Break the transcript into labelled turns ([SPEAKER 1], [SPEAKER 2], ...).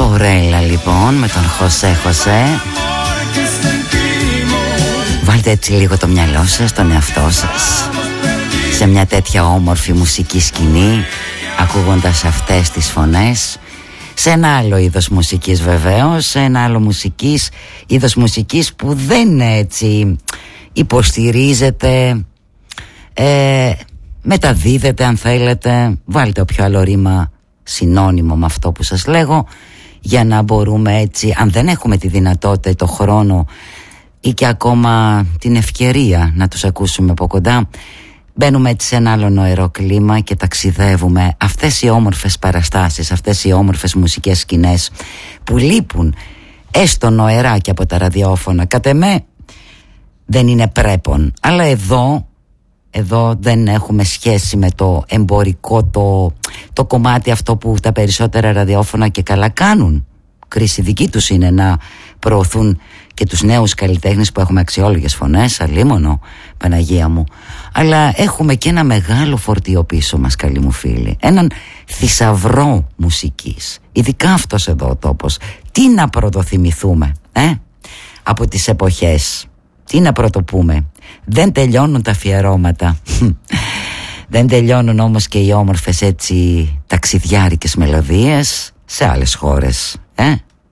[SPEAKER 1] Ορέλα λοιπόν με τον Χωσέ Χωσέ. Βάλτε έτσι λίγο το μυαλό σας, τον εαυτό σας σε μια τέτοια όμορφη μουσική σκηνή, ακούγοντας αυτές τις φωνές, σε ένα άλλο είδος μουσικής βεβαίως, σε ένα άλλο είδος μουσικής που δεν έτσι υποστηρίζεται, μεταδίδεται αν θέλετε. Βάλτε όποιο άλλο ρήμα συνώνυμο με αυτό που σας λέγω, για να μπορούμε έτσι, αν δεν έχουμε τη δυνατότητα ή το χρόνο ή και ακόμα την ευκαιρία να τους ακούσουμε από κοντά, μπαίνουμε έτσι σε ένα άλλο νοερό κλίμα και ταξιδεύουμε. Αυτές οι όμορφες παραστάσεις, αυτές οι όμορφες μουσικές σκηνές που λείπουν έστω νοερά και από τα ραδιόφωνα, κατ' εμέ δεν είναι πρέπον. Αλλά εδώ δεν έχουμε σχέση με το εμπορικό, το κομμάτι αυτό που τα περισσότερα ραδιόφωνα και καλά κάνουν. Κρίση δική τους είναι να προωθούν και τους νέους καλλιτέχνες που έχουμε αξιόλογες φωνές, αλίμονο, Παναγία μου. Αλλά έχουμε και ένα μεγάλο φορτίο πίσω μας, καλοί μου φίλοι. Έναν θησαυρό μουσικής. Ειδικά αυτός εδώ ο τόπος. Τι να πρωτοθυμηθούμε, από τις εποχές. Τι να πρωτοπούμε. Δεν τελειώνουν τα αφιερώματα. Δεν τελειώνουν όμως και οι όμορφες έτσι ταξιδιάρικες μελωδίες σε άλλες χώρες.